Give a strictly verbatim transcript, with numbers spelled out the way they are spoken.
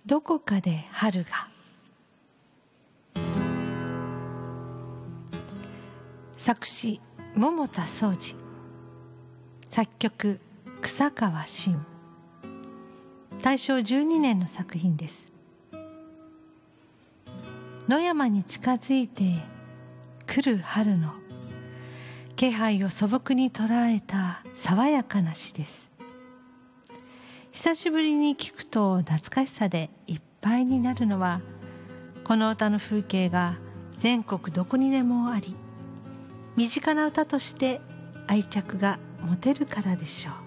どこかで春が。作詞桃田宗次、作曲草川信。大正じゅうにねんの作品です。野山に近づいて来る春の気配を素朴に捉えた爽やかな詩です。久しぶりに聞くと懐かしさでいっぱいになるのは、この歌の風景が全国どこにでもあり、身近な歌として愛着が持てるからでしょう。